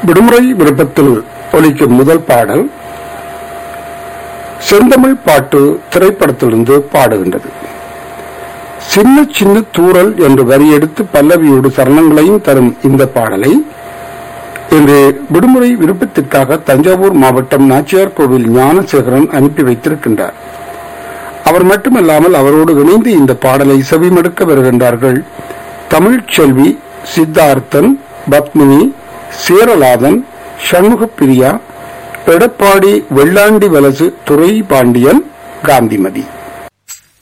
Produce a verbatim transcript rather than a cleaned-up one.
விடுமுறை விருப்பத்தில் ஒலிக்கும் முதல் பாடல் செந்தமிழ் பாட்டு திரைப்படத்திலிருந்து பாடுகின்றது. சின்ன சின்ன தூறல் என்று வரியெடுத்து பல்லவியோடு சரணங்களையும் தரும் இந்த பாடலை இன்று விடுமுறை விருப்பத்திற்காக தஞ்சாவூர் மாவட்டம் நாச்சியார் கோவில் ஞானசேகரன் அனுப்பி வைத்திருக்கின்றார். அவர் மட்டுமல்லாமல் அவரோடு இணைந்து இந்த பாடலை செவிமடுக்க வருகின்றார்கள் தமிழ்ச்செல்வி, சித்தார்த்தன், பத்மினி, சேரலாதன், சண்முகப்பிரியா, எடப்பாடி, வெள்ளாண்டி வலசு, துறை பாண்டியன், காந்திமதி.